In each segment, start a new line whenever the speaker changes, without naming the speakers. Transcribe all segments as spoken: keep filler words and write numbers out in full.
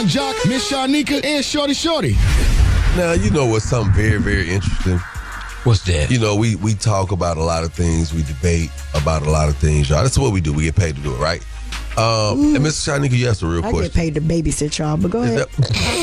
Jock, Miss Shanika, and Shorty Shorty.
Now, you know what's something very, very interesting?
What's that?
You know, we, we talk about a lot of things. We debate about a lot of things, y'all. That's what we do. We get paid to do it, right? Um, mm. And Mister Shanika, you asked a real
I
question.
get paid to babysit y'all, but go ahead.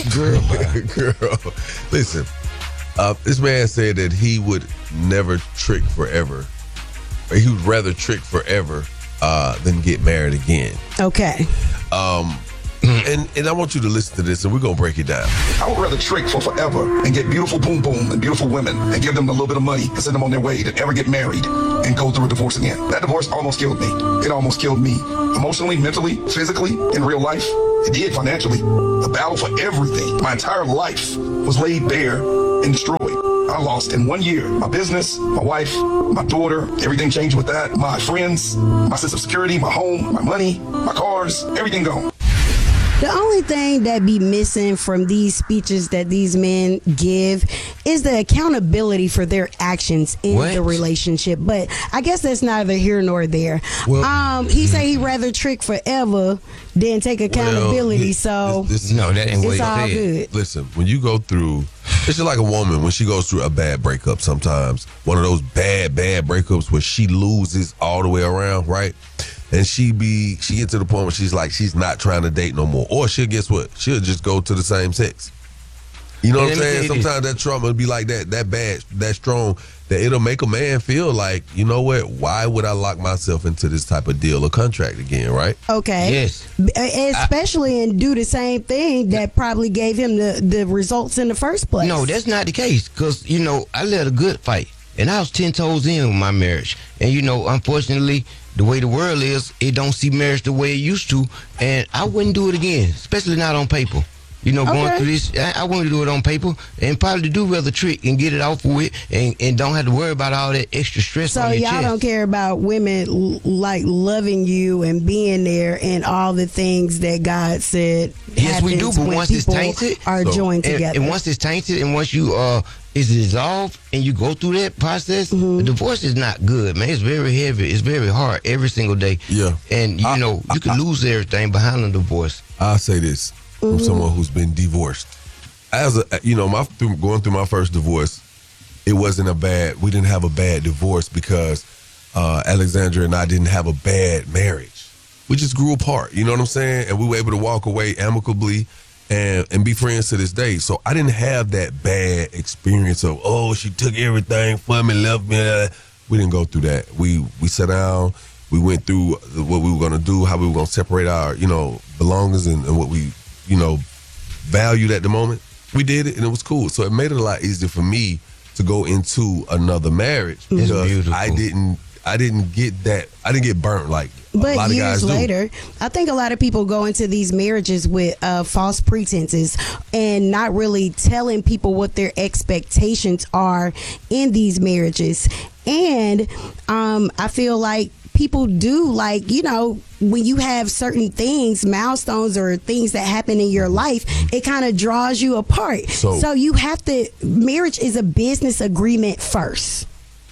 That, girl, girl, listen. Uh, this man said that he would never trick forever. Or he would rather trick forever uh, than get married again.
Okay.
Um, and, and I want you to listen to this, and we're going to break it down.
I would rather trick for forever and get beautiful boom boom and beautiful women and give them a little bit of money and send them on their way than ever get married and go through a divorce again. That divorce almost killed me. It almost killed me. Emotionally, mentally, physically, in real life. It did financially. A battle for everything. My entire life was laid bare and destroyed. I lost in one year my business, my wife, my daughter, everything changed with that. My friends, my sense of security, my home, my money, my cars, everything gone.
The only thing that be missing from these speeches that these men give is the accountability for their actions in
what?
the relationship. But I guess that's neither here nor there. Well, um, he say he'd rather trick forever than take accountability.
Well,
so
this, this,
no, that ain't what
it's
he
all
said.
good.
Listen, when you go through, it's just like a woman when she goes through a bad breakup sometimes. One of those bad, bad breakups where she loses all the way around, right? And she be, she get to the point where she's like, she's not trying to date no more. Or she'll, guess what? She'll just go to the same sex. You know what I'm saying? Sometimes that trauma will be like that, that bad, that strong, that it'll make a man feel like, you know what? Why would I lock myself into this type of deal or contract again, right?
Okay.
Yes.
Especially I, and do the same thing that probably gave him the, the results in the first place.
No, that's not the case. Because, you know, I led a good fight. And I was ten toes in with my marriage. And, you know, unfortunately, the way the world is, it don't see marriage the way it used to. And I wouldn't do it again, especially not on paper. You know, going
okay.
through this, I, I want to do it on paper and probably do rather trick and get it off with and, and don't have to worry about all that extra stress
so
on your
y'all
chest.
don't care about women l- like loving you and being there and all the things that God said.
Yes, we do, but once it's tainted,
are
so,
joined
and,
together.
and once it's tainted and once you uh is dissolved and you go through that process, mm-hmm. the divorce is not good, man. It's very heavy. It's very hard every single day.
Yeah.
And, you
I,
know, you can I, lose everything behind a divorce.
I'll say this from mm-hmm. someone who's been divorced. As a, you know, my through, going through my first divorce, it wasn't a bad, we didn't have a bad divorce because uh, Alexandra and I didn't have a bad marriage. We just grew apart, you know what I'm saying? And we were able to walk away amicably and, and be friends to this day. So I didn't have that bad experience of, oh, she took everything from me, left me. We didn't go through that. We we sat down, we went through what we were going to do, how we were going to separate our, you know, belongings and, and what we, you know, valued at the moment. We did it and it was cool. So it made it a lot easier for me to go into another marriage because
beautiful.
I didn't I didn't get that I didn't get burnt like a
but
lot of
years
guys
later,
do.
I think a lot of people go into these marriages with uh, false pretenses and not really telling people what their expectations are in these marriages. And um, I feel like people do, like, you know, when you have certain things, milestones or things that happen in your life, it kind of draws you apart. So, so you have to, marriage is a business agreement first.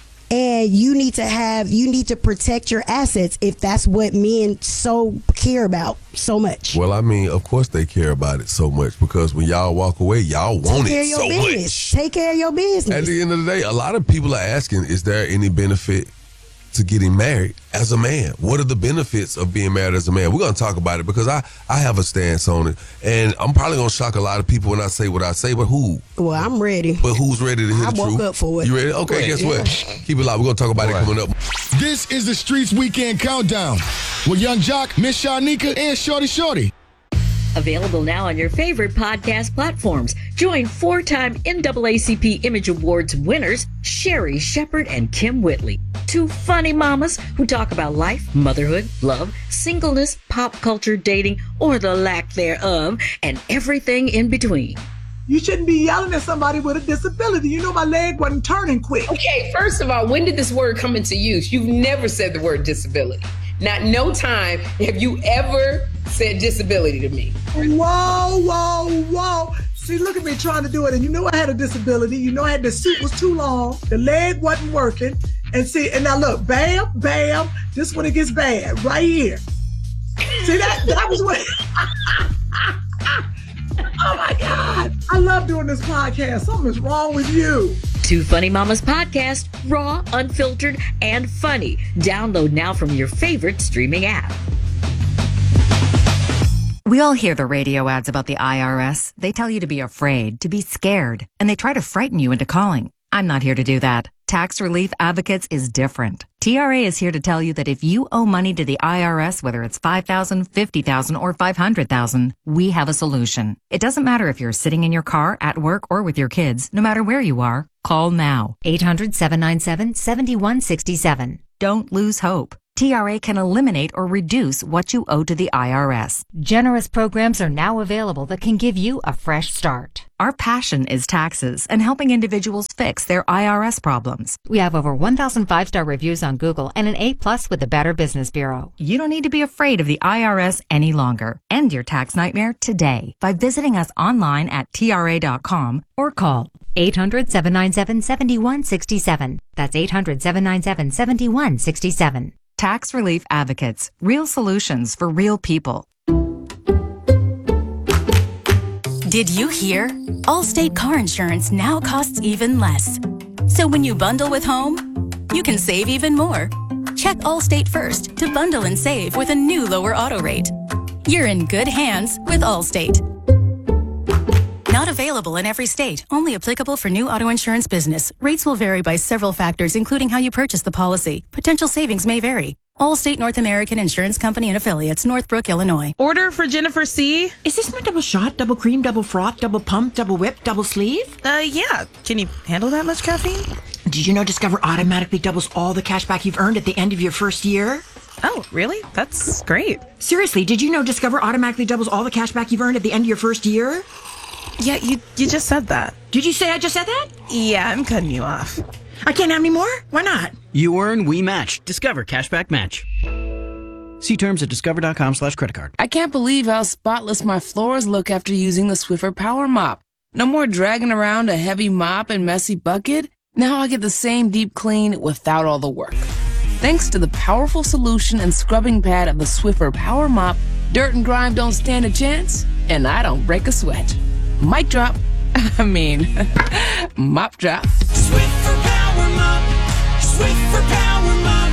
And you need to have, you need to protect your assets if that's what men so care about so much.
Well, I mean, of course they care about it so much because when y'all walk away, y'all want
Take care
it
of your
so
business.
much.
Take care of your business.
At the end of the day, a lot of people are asking, is there any benefit to getting married as a man? What are the benefits of being married as a man? We're going to talk about it because I, I have a stance on it. And I'm probably going to shock a lot of people when I say what I say, but who?
Well, I'm ready.
But who's ready to hear
I
the
woke
truth?
up for it.
You ready? Okay,
Right,
guess
yeah.
what? Keep it live. We're going to talk about
All
it
right.
coming up.
This is the Streets Weekend Countdown with Young Jock, Miss Shanika, and Shorty Shorty.
Available now on your favorite podcast platforms. Join four-time N double A C P Image Awards winners Sherry Shepherd and Kim Whitley. Two funny mamas who talk about life, motherhood, love, singleness, pop culture, dating, or the lack thereof, and everything in between.
You shouldn't be yelling at somebody with a disability. You know my leg wasn't turning quick.
Okay, first of all, when did this word come into use? You've never said the word disability. Not no time have you ever said disability to me.
Whoa, whoa, whoa. See, look at me trying to do it. And you know I had a disability. You know I had the suit was too long. The leg wasn't working. And see, and now look, bam, bam. This when it gets bad, right here. See, that that was what... I love doing this podcast. Something's wrong with you.
Two Funny Mamas podcast, raw, unfiltered, and funny. Download now from your favorite streaming app.
We all hear the radio ads about the I R S. They tell you to be afraid, to be scared, and they try to frighten you into calling. I'm not here to do that. Tax Relief Advocates is different. T R A is here to tell you that if you owe money to the I R S, whether it's five thousand dollars, fifty thousand dollars, or five hundred thousand dollars, we have a solution. It doesn't matter if you're sitting in your car, at work, or with your kids. No matter where you are, call now. eight hundred, seven nine seven, seven one six seven. Don't lose hope. T R A can eliminate or reduce what you owe to the I R S.
Generous programs are now available that can give you a fresh start.
Our passion is taxes and helping individuals fix their I R S problems.
We have over one thousand five-star reviews on Google and an A plus with the Better Business Bureau.
You don't need to be afraid of the I R S any longer. End your tax nightmare today by visiting us online at T R A dot com or call
eight hundred, seven nine seven, seven one six seven. That's eight hundred, seven nine seven, seven one six seven.
Tax Relief Advocates. Real solutions for real people.
Did you hear? Allstate car insurance now costs even less. So when you bundle with home, you can save even more. Check Allstate first to bundle and save with a new lower auto rate. You're in good hands with Allstate. Not available in every state. Only applicable for new auto insurance business. Rates will vary by several factors, including how you purchase the policy. Potential savings may vary. Allstate North American Insurance Company and Affiliates, Northbrook, Illinois.
Order for Jennifer C.
Is this my double shot, double cream, double froth, double pump, double whip, double sleeve?
Uh, yeah. Can you handle that much caffeine?
Did you know Discover automatically doubles all the cash back you've earned at the end of your first year?
Oh, really? That's great.
Seriously, did you know Discover automatically doubles all the cash back you've earned at the end of your first year?
Yeah, you you just said that.
Did you say I just said that?
Yeah, I'm cutting you off.
I can't have any more? Why not?
You earn, we match. Discover Cashback Match. See terms at discover.com slash credit card.
I can't believe how spotless my floors look after using the Swiffer Power Mop. No more dragging around a heavy mop and messy bucket. Now I get the same deep clean without all the work. Thanks to the powerful solution and scrubbing pad of the Swiffer Power Mop, dirt and grime don't stand a chance, and I don't break a sweat. Mic drop. I mean, mop drop.
Swiffer Power Mop. Swiffer Power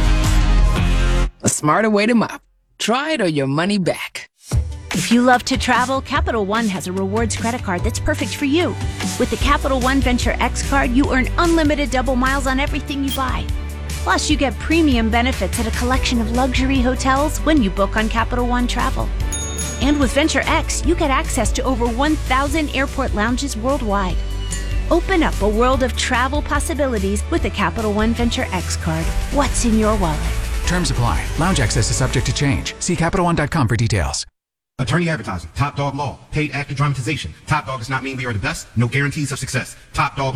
Mop.
A smarter way to mop. Try it or your money back.
If you love to travel, Capital One has a rewards credit card that's perfect for you. With the Capital One Venture X card, you earn unlimited double miles on everything you buy. Plus, you get premium benefits at a collection of luxury hotels when you book on Capital One Travel. And with Venture X, you get access to over one thousand airport lounges worldwide. Open up a world of travel possibilities with the Capital One Venture X card. What's in your wallet?
Terms apply. Lounge access is subject to change. See Capital One dot com for details.
Attorney advertising. Top Dog Law. Paid actor dramatization. Top Dog does not mean we are the best. No guarantees of success. Top Dog